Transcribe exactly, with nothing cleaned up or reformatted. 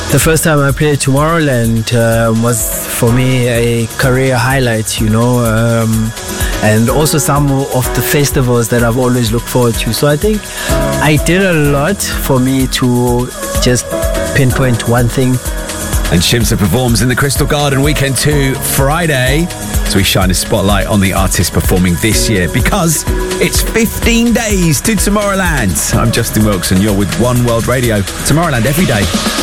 The first time I played Tomorrowland um, was for me a career highlight, you know, um, and also some of the festivals that I've always looked forward to. So I think I did a lot for me to just pinpoint one thing. And Shimza performs in the Crystal Garden Weekend two Friday. So we shine a spotlight on the artists performing this year because it's fifteen days to Tomorrowland. I'm Justin Wilkes and you're with One World Radio. Tomorrowland every day.